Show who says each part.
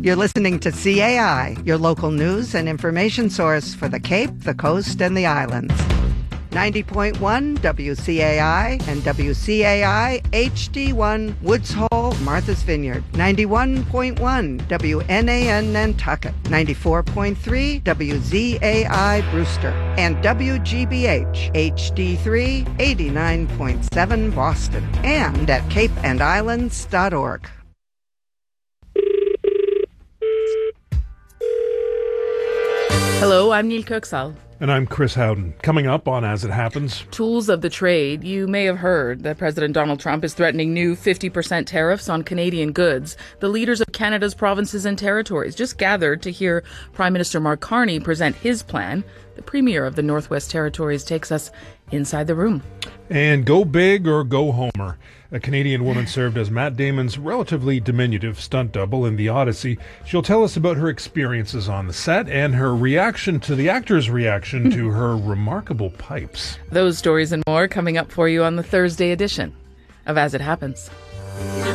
Speaker 1: You're listening to CAI, your local news and information source for the Cape, the Coast, and the Islands. 90.1 WCAI and WCAI HD1 Woods Hole, Martha's Vineyard. 91.1 WNAN Nantucket. 94.3 WZAI Brewster. And WGBH HD3 89.7 Boston. And at capeandislands.org.
Speaker 2: Hello, I'm Neil Kirksall.
Speaker 3: And I'm Chris Howden. Coming up on As It Happens.
Speaker 2: Tools of the trade. You may have heard that President Donald Trump is threatening new 50% tariffs on Canadian goods. The leaders of Canada's provinces and territories just gathered to hear Prime Minister Mark Carney present his plan. The Premier of the Northwest Territories takes us inside the room.
Speaker 3: And go big or go Homer. A Canadian woman served as Matt Damon's relatively diminutive stunt double in The Odyssey. She'll tell us about her experiences on the set and her reaction to the actor's reaction to her remarkable pipes.
Speaker 2: Those stories and more coming up for you on the Thursday edition of As It Happens.